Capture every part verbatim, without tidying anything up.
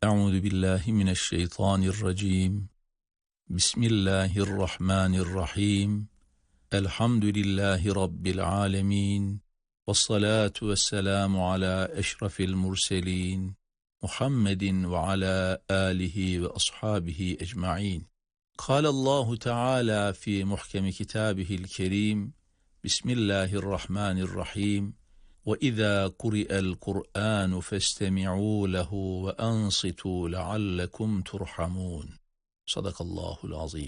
Euzu billahi mineşşeytanirracim. Bismillahirrahmanirrahim. Elhamdülillahi rabbil alamin. Vessalatu vesselamu ala eşrefil murselin. Muhammedin ve ala alihi ve ashabihi ecmaîn. Kâlallahu Teala fi muhkemi kitâbihil kerîm. Bismillahirrahmanirrahim. وَإِذَا قُرِئَ الْقُرْآنُ فَاسْتَمِعُوا لَهُ وَأَنصِتُوا لَعَلَّكُمْ تُرْحَمُونَ. Sadakallahul azim.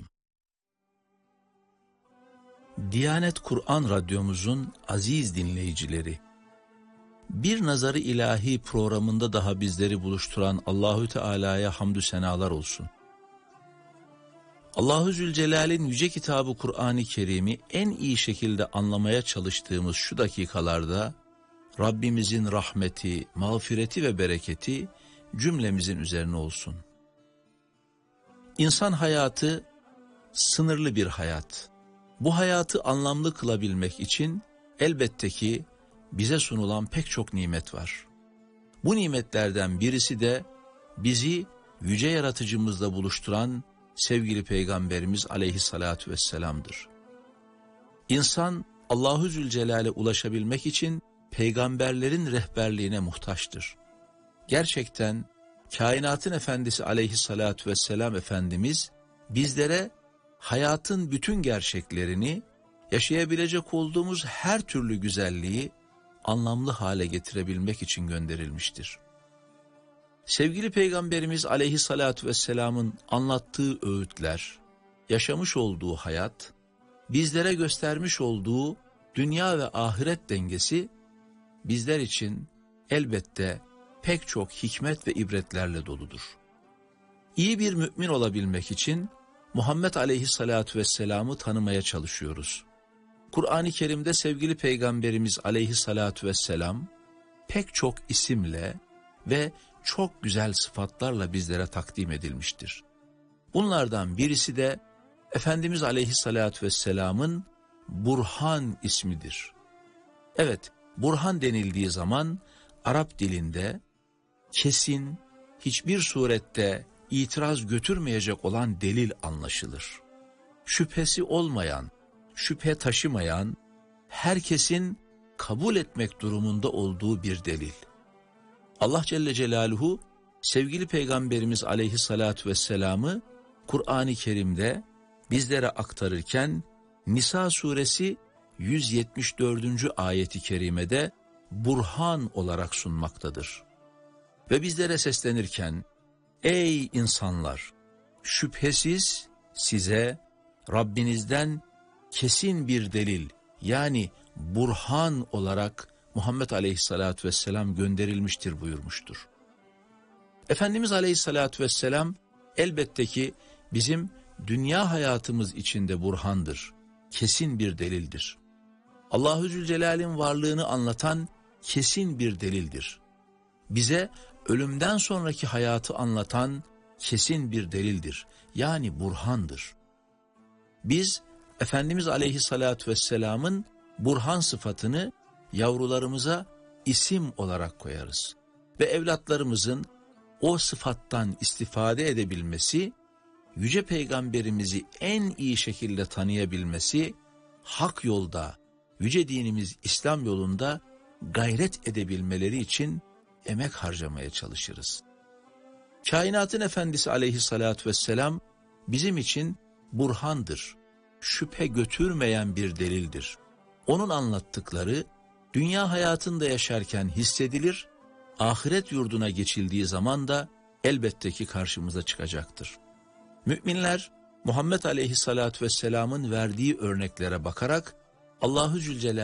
Diyanet Kur'an Radyomuzun aziz dinleyicileri, Bir Nazarı İlahi programında daha bizleri buluşturan Allahü Teala'ya hamdü senalar olsun. Allahu Zülcelal'in yüce kitabı Kur'an-ı Kerim'i en iyi şekilde anlamaya çalıştığımız şu dakikalarda Rabbimizin rahmeti, mağfireti ve bereketi cümlemizin üzerine olsun. İnsan hayatı sınırlı bir hayat. Bu hayatı anlamlı kılabilmek için elbette ki bize sunulan pek çok nimet var. Bu nimetlerden birisi de bizi yüce yaratıcımızla buluşturan sevgili Peygamberimiz aleyhissalatu vesselam'dır. İnsan Allahu Zülcelal'e ulaşabilmek için peygamberlerin rehberliğine muhtaçtır. Gerçekten kainatın efendisi aleyhissalatu vesselam Efendimiz bizlere hayatın bütün gerçeklerini, yaşayabilecek olduğumuz her türlü güzelliği anlamlı hale getirebilmek için gönderilmiştir. Sevgili Peygamberimiz aleyhissalatu vesselamın anlattığı öğütler, yaşamış olduğu hayat, bizlere göstermiş olduğu dünya ve ahiret dengesi bizler için elbette pek çok hikmet ve ibretlerle doludur. İyi bir mümin olabilmek için Muhammed aleyhissalatu vesselam'ı tanımaya çalışıyoruz. Kur'an-ı Kerim'de sevgili Peygamberimiz aleyhissalatu vesselam pek çok isimle ve çok güzel sıfatlarla bizlere takdim edilmiştir. Bunlardan birisi de Efendimiz aleyhissalatu vesselam'ın Burhan ismidir. Evet, Burhan denildiği zaman Arap dilinde kesin, hiçbir surette itiraz götürmeyecek olan delil anlaşılır. Şüphesi olmayan, şüphe taşımayan, herkesin kabul etmek durumunda olduğu bir delil. Allah Celle Celaluhu sevgili Peygamberimiz aleyhissalatu vesselam'ı Kur'an-ı Kerim'de bizlere aktarırken Nisa suresi yüz yetmiş dördüncü ayeti kerimede Burhan olarak sunmaktadır. Ve bizlere seslenirken, ey insanlar, şüphesiz size Rabbinizden kesin bir delil, yani Burhan olarak Muhammed aleyhissalatu vesselam gönderilmiştir buyurmuştur. Efendimiz aleyhissalatu vesselam elbette ki bizim dünya hayatımız içinde burhandır, kesin bir delildir. Allahu Zülcelal'in varlığını anlatan kesin bir delildir. Bize ölümden sonraki hayatı anlatan kesin bir delildir, yani burhandır. Biz Efendimiz aleyhissalatu vesselam'ın burhan sıfatını yavrularımıza isim olarak koyarız. Ve evlatlarımızın o sıfattan istifade edebilmesi, yüce peygamberimizi en iyi şekilde tanıyabilmesi, hak yolda, yüce dinimiz İslam yolunda gayret edebilmeleri için emek harcamaya çalışırız. Kainatın efendisi aleyhissalatu vesselam bizim için burhandır, şüphe götürmeyen bir delildir. Onun anlattıkları dünya hayatında yaşarken hissedilir, ahiret yurduna geçildiği zaman da elbette ki karşımıza çıkacaktır. Müminler Muhammed aleyhissalatu vesselam'ın verdiği örneklere bakarak Allahu Zülcelal